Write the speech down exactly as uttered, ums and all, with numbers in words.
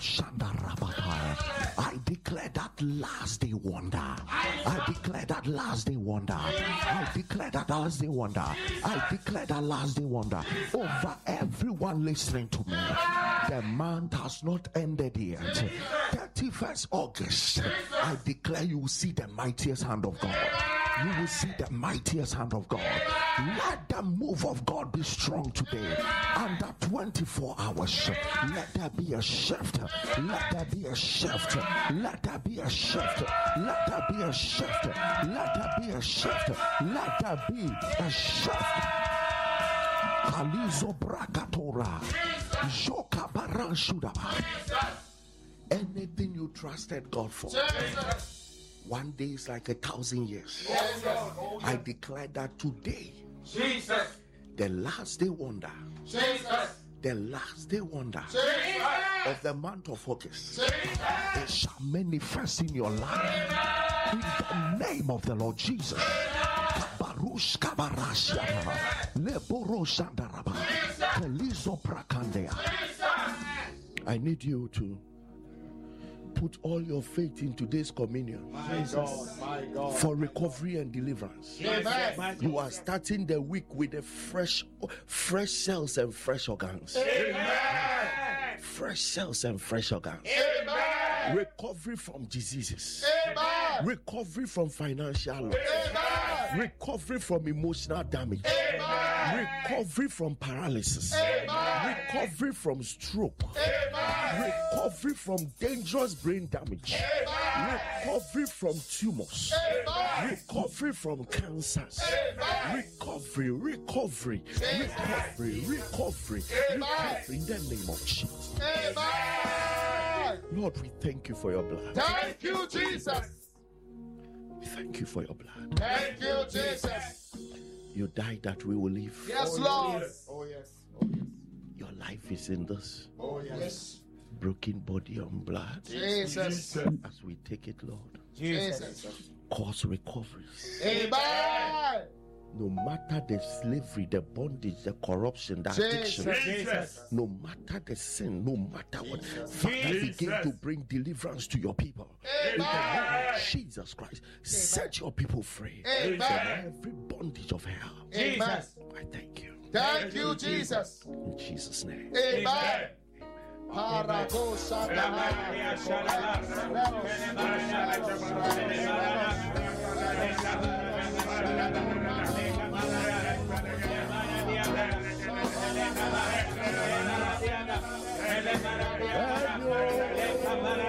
I declare that last day wonder. I declare that last day wonder. I declare that last day wonder. I declare that last day wonder over everyone listening to me. The month has not ended yet. thirty-first August, I declare you will see the mightiest hand of God. You will see the mightiest hand of God. Let the move of God be strong today. Under twenty-four hours, let there be a shift. Let there be a shift. Let there be a shift. Let there be a shift. Let there be a shift. Let there be a shift. Kalizo brakatora. Joka baranshudaba. Anything you trusted God for, one day is like a thousand years. I declare that today, Jesus, the last day wonder, Jesus, the last day wonder Jesus, of the month of August, Jesus, it shall manifest in your life in the name of the Lord Jesus. I need you to put all your faith in today's communion. My God, my God, for recovery and deliverance. Yes. You are starting the week with a fresh, fresh cells and fresh organs. Amen. Fresh cells and fresh organs. Amen. Recovery from diseases. Amen. Recovery from financial loss. Amen. Recovery from emotional damage. Amen. Recovery from paralysis. Amen. Recovery from stroke. Amen. Recovery from dangerous brain damage. Amen. Recovery from tumors. Amen. Recovery from cancers. Amen. Recovery, recovery, Amen. recovery, recovery, Amen. recovery in the name of Jesus. Amen. Lord, we thank you for your blood. Thank you, Jesus. We thank you for your blood. Thank you, Jesus. You died that we will live. Yes, Lord. Oh, yes. Oh, yes. Your life is in this. Oh, yes. Broken body and blood. Jesus. As we take it, Lord. Jesus. Cause recoveries. Amen. No matter the slavery, the bondage, the corruption, the addiction, Jesus. no matter the sin, no matter what, Jesus. Father, Jesus. begin to bring deliverance to your people. Amen. In the name of Jesus Christ, Amen. Set your people free Amen. from every bondage of hell. Amen. I thank you. Thank you, Jesus. In Jesus' name. Amen. Amen.